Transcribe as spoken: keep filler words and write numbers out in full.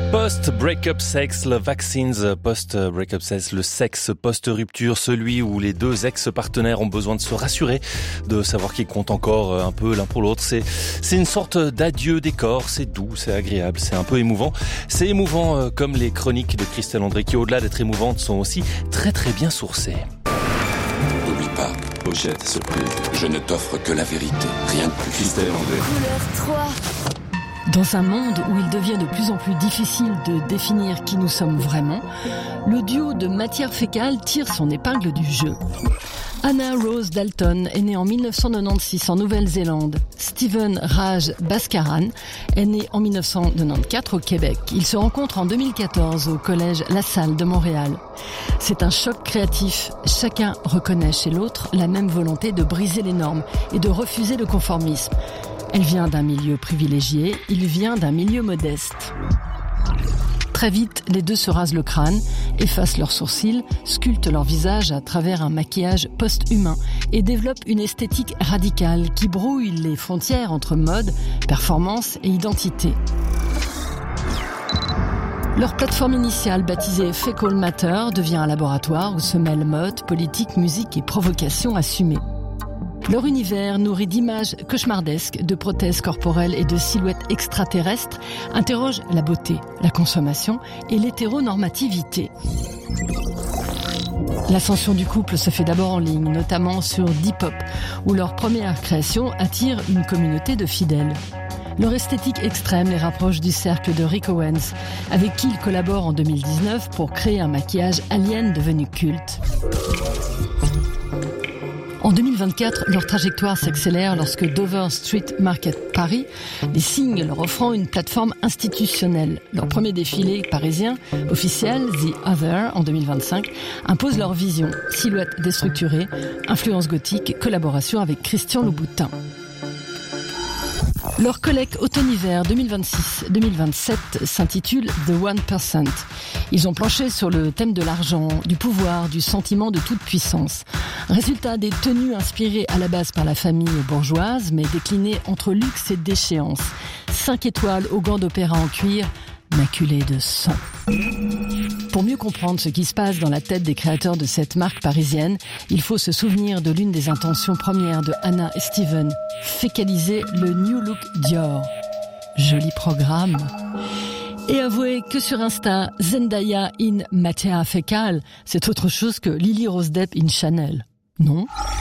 Post-breakup sex, le vaccines, post-breakup sex, le sexe post-rupture, celui où les deux ex-partenaires ont besoin de se rassurer, de savoir qu'ils comptent encore un peu l'un pour l'autre. C'est, c'est une sorte d'adieu des corps, c'est doux, c'est agréable, c'est un peu émouvant. C'est émouvant comme les chroniques de Christelle André qui, au-delà d'être émouvantes, sont aussi très très bien sourcées. N'oublie pas, pochette surprise, je ne t'offre que la vérité, rien de plus. Christelle André. Couleur trois. Dans un monde où il devient de plus en plus difficile de définir qui nous sommes vraiment, le duo de matière fécale tire son épingle du jeu. Anna Rose Dalton est née en dix-neuf cent quatre-vingt-seize en Nouvelle-Zélande. Stephen Raj Bhaskaran est né en dix-neuf cent quatre-vingt-quatorze au Québec. Ils se rencontrent en deux mille quatorze au collège La Salle de Montréal. C'est un choc créatif. Chacun reconnaît chez l'autre la même volonté de briser les normes et de refuser le conformisme. Elle vient d'un milieu privilégié, il vient d'un milieu modeste. Très vite, les deux se rasent le crâne, effacent leurs sourcils, sculptent leur visage à travers un maquillage post-humain et développent une esthétique radicale qui brouille les frontières entre mode, performance et identité. Leur plateforme initiale, baptisée Fecal Matter, devient un laboratoire où se mêlent mode, politique, musique et provocation assumée. Leur univers, nourri d'images cauchemardesques, de prothèses corporelles et de silhouettes extraterrestres, interroge la beauté, la consommation et l'hétéronormativité. L'ascension du couple se fait d'abord en ligne, notamment sur Depop, où leur première création attire une communauté de fidèles. Leur esthétique extrême les rapproche du cercle de Rick Owens, avec qui ils collaborent en deux mille dix-neuf pour créer un maquillage alien devenu culte. En deux mille vingt-quatre, leur trajectoire s'accélère lorsque Dover Street Market Paris les signe, leur offrant une plateforme institutionnelle. Leur premier défilé parisien, officiel, The Other, en deux mille vingt-cinq, impose leur vision. Silhouette déstructurée, influence gothique, collaboration avec Christian Louboutin. Leur collecte automne-hiver deux mille vingt-six deux mille vingt-sept s'intitule The One Percent. Ils ont planché sur le thème de l'argent, du pouvoir, du sentiment de toute puissance. Résultat des tenues inspirées à la base par la famille bourgeoise, mais déclinées entre luxe et déchéance. Cinq étoiles aux gants d'opéra en cuir, maculées de sang. Pour mieux comprendre ce qui se passe dans la tête des créateurs de cette marque parisienne, il faut se souvenir de l'une des intentions premières de Anna et Steven, fécaliser le New Look Dior. Joli programme. Et avouez que sur Insta, Zendaya in Matière Fécale, c'est autre chose que Lily Rose Depp in Chanel. Non ?